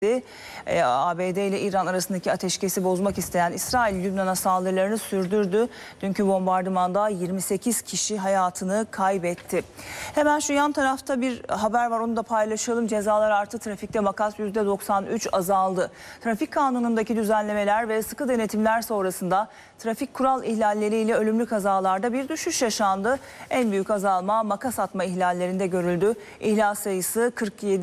ABD ile İran arasındaki ateşkesi bozmak isteyen İsrail Lübnan'a saldırılarını sürdürdü. Dünkü bombardımanda 28 kişi hayatını kaybetti. Hemen şu yan tarafta bir haber var, onu da paylaşalım. Cezalar arttı, trafikte makas %93 azaldı. Trafik kanunundaki düzenlemeler ve sıkı denetimler sonrasında trafik kural ihlalleriyle ölümlü kazalarda bir düşüş yaşandı. En büyük azalma makas atma ihlallerinde görüldü. İhlal sayısı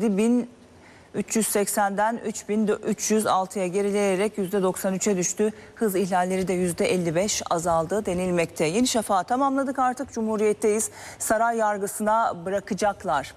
47.380'den 3.306'ya gerileyerek %93'e düştü. Hız ihlalleri de %55 azaldı denilmekte. Yeni Şafak'ı tamamladık, artık Cumhuriyet'teyiz. Saray yargısına bırakacaklar.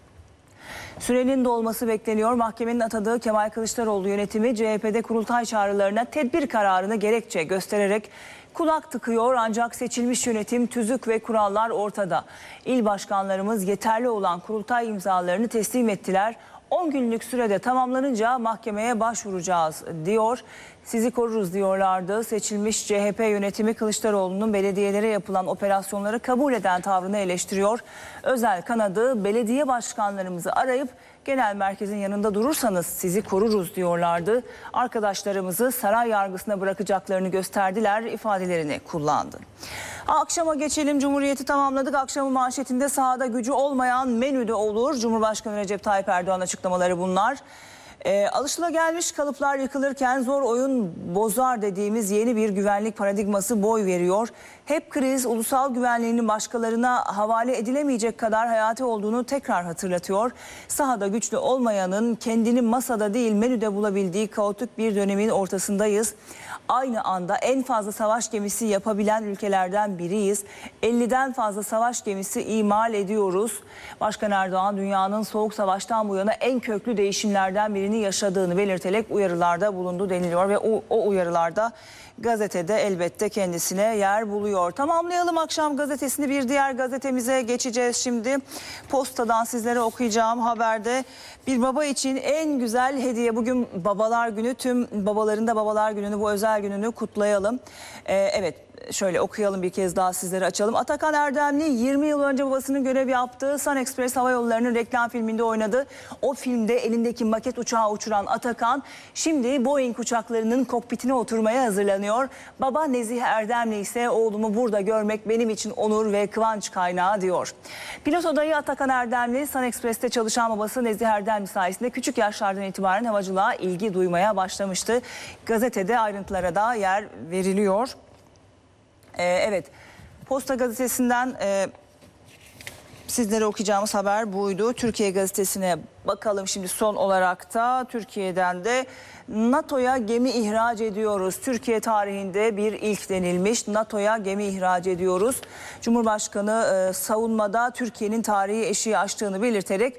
Sürenin dolması bekleniyor. Mahkemenin atadığı Kemal Kılıçdaroğlu yönetimi CHP'de kurultay çağrılarına tedbir kararını gerekçe göstererek kulak tıkıyor, ancak seçilmiş yönetim, tüzük ve kurallar ortada. İl başkanlarımız yeterli olan kurultay imzalarını teslim ettiler. 10 günlük sürede tamamlanınca mahkemeye başvuracağız diyor. Sizi koruruz diyorlardı. Seçilmiş CHP yönetimi Kılıçdaroğlu'nun belediyelere yapılan operasyonları kabul eden tavrını eleştiriyor. Özel kanadı belediye başkanlarımızı arayıp genel merkezin yanında durursanız sizi koruruz diyorlardı. Arkadaşlarımızı saray yargısına bırakacaklarını gösterdiler ifadelerini kullandı. Akşama geçelim. Cumhuriyet'i tamamladık. Akşamın manşetinde sahada gücü olmayan menüde olur. Cumhurbaşkanı Recep Tayyip Erdoğan açıklamaları bunlar. Alışılagelmiş kalıplar yıkılırken zor oyun bozar dediğimiz yeni bir güvenlik paradigması boy veriyor. Hep kriz ulusal güvenliğinin başkalarına havale edilemeyecek kadar hayati olduğunu tekrar hatırlatıyor. Sahada güçlü olmayanın kendini masada değil menüde bulabildiği kaotik bir dönemin ortasındayız. Aynı anda en fazla savaş gemisi yapabilen ülkelerden biriyiz. 50'den fazla savaş gemisi imal ediyoruz. Başkan Erdoğan dünyanın soğuk savaştan bu yana en köklü değişimlerden birini yaşadığını belirterek uyarılarda bulundu deniliyor ve o uyarılarda gazetede elbette kendisine yer buluyor. Tamamlayalım akşam gazetesini, bir diğer gazetemize geçeceğiz şimdi. Postadan sizlere okuyacağım haberde bir baba için en güzel hediye. Bugün Babalar Günü, tüm babaların da Babalar Günü'nü, bu özel gününü kutlayalım. Evet, şöyle okuyalım bir kez daha, sizlere açalım. Atakan Erdemli 20 yıl önce babasının görev yaptığı Sun Express Hava Yolları'nın reklam filminde oynadı. O filmde elindeki maket uçağı uçuran Atakan şimdi Boeing uçaklarının kokpitine oturmaya hazırlanıyor. Baba Nezih Erdemli ise oğlumu burada görmek benim için onur ve kıvanç kaynağı diyor. Pilot adayı Atakan Erdemli, Sun Express'te çalışan babası Nezih Erdemli sayesinde küçük yaşlardan itibaren havacılığa ilgi duymaya başlamıştı. Gazetede ayrıntılara da yer veriliyor. Evet, Posta Gazetesi'nden sizlere okuyacağımız haber buydu. Türkiye Gazetesi'ne bakalım şimdi son olarak da. Türkiye'den de NATO'ya gemi ihraç ediyoruz. Türkiye tarihinde bir ilk denilmiş. NATO'ya gemi ihraç ediyoruz. Cumhurbaşkanı savunmada Türkiye'nin tarihi eşiği aştığını belirterek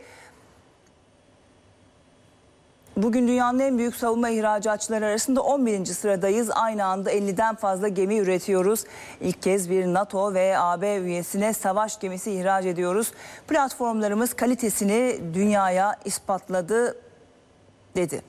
bugün dünyanın en büyük savunma ihracatçıları arasında 11. sıradayız. Aynı anda 50'den fazla gemi üretiyoruz. İlk kez bir NATO ve AB üyesine savaş gemisi ihraç ediyoruz. Platformlarımız kalitesini dünyaya ispatladı dedi.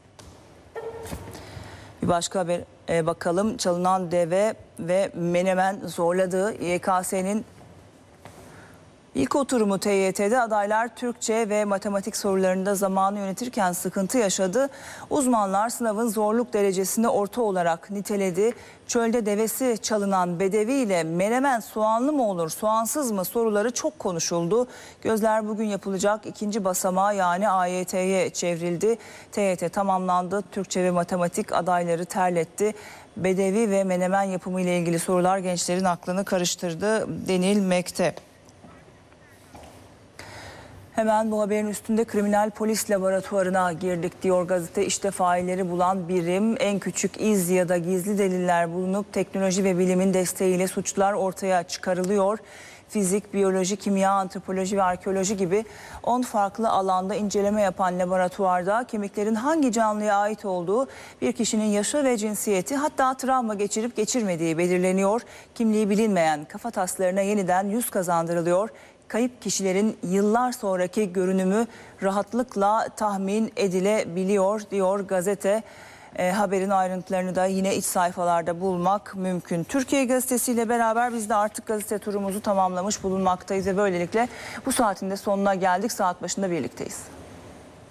Bir başka haber bakalım. Çalınan deve ve menemen zorladı. YKS'nin İlk oturumu TYT'de adaylar Türkçe ve matematik sorularında zamanı yönetirken sıkıntı yaşadı. Uzmanlar sınavın zorluk derecesini orta olarak niteledi. Çölde devesi çalınan bedevi ile menemen soğanlı mı olur, soğansız mı soruları çok konuşuldu. Gözler bugün yapılacak ikinci basamağa, yani AYT'ye çevrildi. TYT tamamlandı. Türkçe ve matematik adayları terletti. Bedevi ve menemen yapımı ile ilgili sorular gençlerin aklını karıştırdı denilmekte. Hemen bu haberin üstünde kriminal polis laboratuvarına girdik diyor gazete. İşte failleri bulan birim, en küçük iz ya da gizli deliller bulunup teknoloji ve bilimin desteğiyle suçlular ortaya çıkarılıyor. Fizik, biyoloji, kimya, antropoloji ve arkeoloji gibi 10 farklı alanda inceleme yapan laboratuvarda kemiklerin hangi canlıya ait olduğu, bir kişinin yaşı ve cinsiyeti, hatta travma geçirip geçirmediği belirleniyor. Kimliği bilinmeyen kafataslarına yeniden yüz kazandırılıyor. Kayıp kişilerin yıllar sonraki görünümü rahatlıkla tahmin edilebiliyor diyor gazete. Haberin ayrıntılarını da yine iç sayfalarda bulmak mümkün. Türkiye Gazetesi ile beraber biz de artık gazete turumuzu tamamlamış bulunmaktayız ve böylelikle bu saatin de sonuna geldik. Saat başında birlikteyiz.